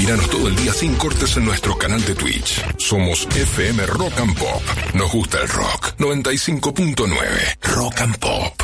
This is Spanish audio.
Míranos todo el día sin cortes en nuestro canal de Twitch. Somos FM Rock and Pop. Nos gusta el rock. 95.9 Rock and Pop.